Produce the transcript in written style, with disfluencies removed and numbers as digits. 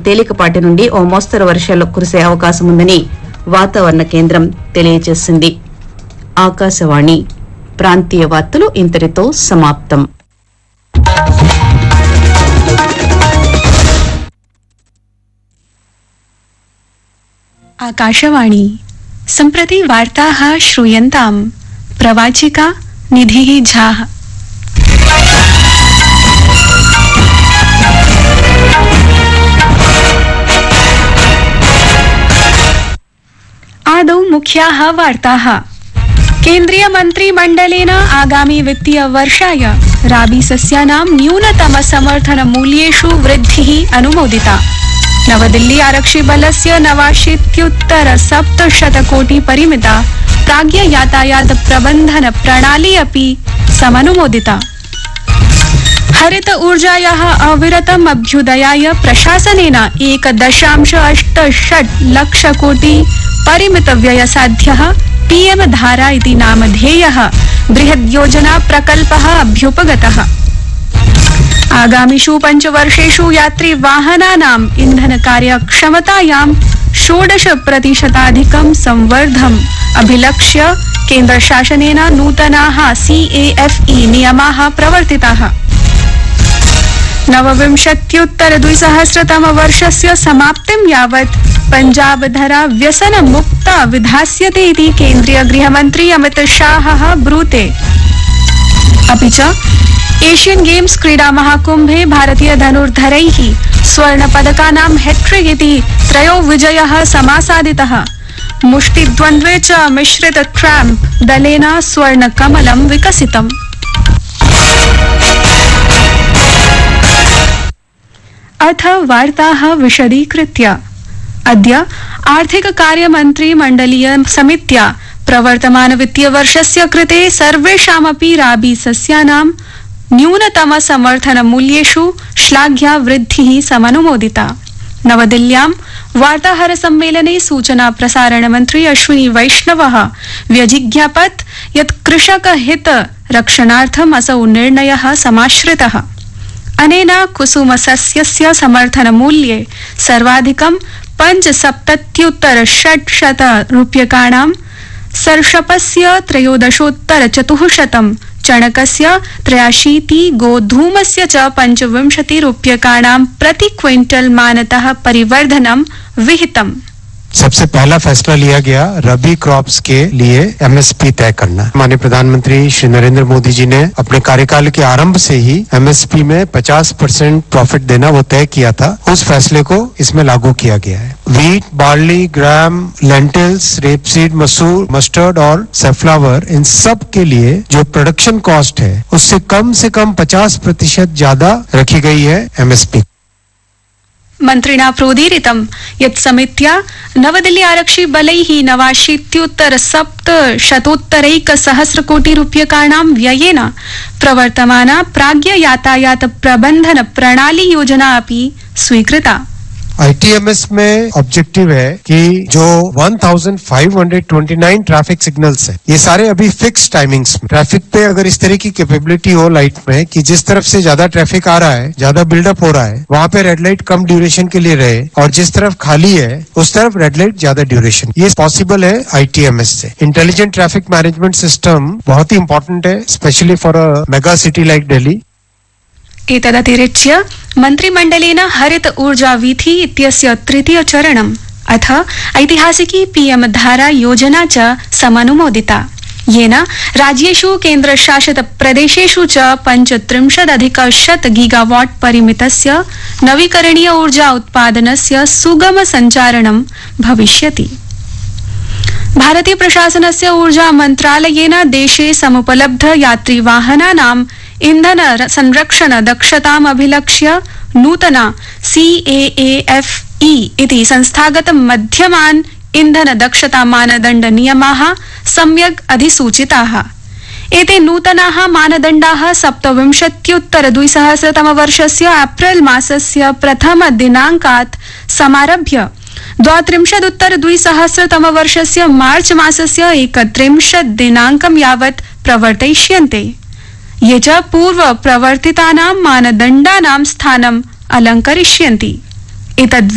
తేలికపాటి నుండి ఓ మోస్తరు వర్షాలు కురిసే అవకాశం ఉందని వాతావరణ కేంద్రం తెలియజేసింది. ఆకాశవాణి ప్రాంతీయ వార్తలు ఇంతటితో సమాప్తం. आकाशवाणी सम्प्रति वार्ताः श्रूयन्ताम्. प्रवाचिका निधिः झा. आदौ मुख्याः वार्ताः. केन्द्रीय मन्त्रिमण्डलेन आगामी वित्तीय वर्षाय राबी सस्यानां न्यूनतम समर्थन मूल्येषु वृद्धिः अनुमोदिता. नवदिल्ली आरक्षिबलस्य 89,700 कोटि परिमिता प्राज्ञ यातायात प्रबंधन प्रणाली अपि समनुमोदिता. हरित ऊर्जायाः अविरतम् अभ्युदयाय प्रशासनेन 1.86 लक्ष कोटि परिमित व्ययसाध्यः पीएम धारा इति नामधेयः बृहद् योजना प्रकल्पः अभ्युपगतः. आगामिषु 5 वर्षेषु यात्री वाहनानाम् इंधन कार्यक्षमतायां 16% संवर्धम् अभिलक्ष्य केन्द्रशासनेन नूतनाः CAFE नियमाः प्रवर्तिताः. 29-2000 समाप्तिं यावत् पंजाबधरा व्यसनमुक्ता विधास्यते इति केन्द्रीय गृहमन्त्री अमित शाहः ब्रूते. अपि च एशियन गेम्स क्रीडा महाकुंभे भारतीय धनुर्धरैः स्वर्णपदकानां हैट्रिक इति 3 विजयः समासादितः. मुष्टिद्वन्द्वे च मिश्रित ट्रैम्प दलेन स्वर्णकमलं विकसितम्. अथ वार्ताः विशदीकृत्य. अद्य आर्थिक कार्यमन्त्री मण्डलीय समित्या प्रवर्तमान वित्तीय वर्षस्य कृते सर्वेषामपि राबी सस्यानां न्यूनतम समर्थन मूल्येषु श्लाघ्या वृद्धिः समनुमोदिता. नवदिल्ल्यां वार्ताहर सम्मेलने सूचना प्रसारण मन्त्री अश्विनी वैष्णवः व्यजिज्ञापत् यत् कृषक हित रक्षणार्थम् असौ निर्णयः समाश्रितः. अनेन कुसुम सस्यस्य समर्थन मूल्ये सर्वाधिकं 75,600 रूप्यकाणां, सर्षपस्य 13,400, चणकस्य 83, गोधूमस्य च 25 रूप्यकाणां प्रति क्विंटल मानतः परिवर्धनम् विहितम्. सबसे पहला फैसला लिया गया रबी क्रॉप्स के लिए एमएसपी तय करना. माननीय प्रधानमंत्री श्री नरेंद्र मोदी जी ने अपने कार्यकाल के आरंभ से ही एमएसपी में 50% प्रॉफिट देना वो तय किया था. उस फैसले को इसमें लागू किया गया है. वीट, बार्ली, ग्राम, लेंटिल्स, रेपसीड, मसूर, मस्टर्ड और सनफ्लावर, इन सब के लिए जो प्रोडक्शन कॉस्ट है उससे कम 50% ज्यादा रखी गई है एमएसपी. मन्त्रिणा प्रोदीरितं यत् समित्या नवदिल्ली आरक्षि बलैः 89,700 कोटि रूप्यकाणां व्ययेन प्रवर्तमाना प्राज्ञ यातायात प्रबंधन प्रणाली योजना अपि स्वीकृता. ITMS में ऑब्जेक्टिव है कि जो 1529 ट्रैफिक सिग्नल्स है ये सारे अभी फिक्स टाइमिंग्स में. ट्रैफिक पे अगर इस तरह की कैपेबिलिटी हो लाइट में कि जिस तरफ से ज्यादा ट्रैफिक आ रहा है, ज्यादा बिल्डअप हो रहा है, वहाँ पे रेड लाइट कम ड्यूरेशन के लिए रहे और जिस तरफ खाली है उस तरफ रेड लाइट ज्यादा ड्यूरेशन. ये पॉसिबल है ITMS से. इंटेलिजेंट ट्रैफिक मैनेजमेंट सिस्टम बहुत ही इंपॉर्टेंट है, specially for a mega city like Delhi. एतदतिरिच्य मन्त्रिमण्डलेन हरित ऊर्जा वीथि इत्यस्य 3. चरणम् अथ ऐतिहासिकी पीएम धारा योजना च समनुमोदिता. येन राज्येषु केन्द्रशासित प्रदेशेषु च 35,100 गीगावाट परिमितस्य नवीकरणीय ऊर्जा उत्पादनस्य सुगम सञ्चारणं भविष्यति. भारतीय प्रशासनस्य ऊर्जा मन्त्रालयेन देशे समुपलब्ध यात्री वाहनानां इंधन संरक्षण दक्षताम् अभिलक्ष्य नूतना CAFE इति संस्थागत मध्यमान् इंधन दक्षता मानदण्ड नियमाः सम्यक् अधिसूचिताः. एते नूतनाः मानदण्डाः 27-2000 वर्षस्य एप्रिल मासस्य 1 दिनाङ्कात् समारभ्य 32-2000 वर्षस्य मार्च मासस्य 31 दिनाङ्कं यावत् प्रवर्तयिष्यन्ते. ये च पूर्व प्रवर्तितानां मानदण्डानां स्थानम् अलङ्करिष्यन्ति. एतद्